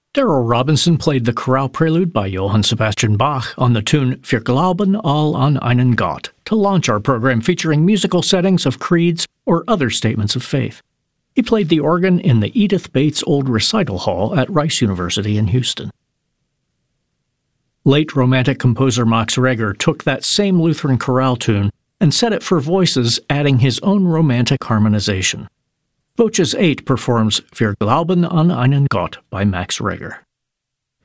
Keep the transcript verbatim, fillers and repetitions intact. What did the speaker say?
Darrell Robinson played the chorale prelude by Johann Sebastian Bach on the tune Wir glauben all an einen Gott to launch our program featuring musical settings of creeds or other statements of faith. He played the organ in the Edith Bates Old Recital Hall at Rice University in Houston. Late Romantic composer Max Reger took that same Lutheran chorale tune and set it for voices, adding his own Romantic harmonization. Voces eight performs Wir glauben an einen Gott by Max Reger.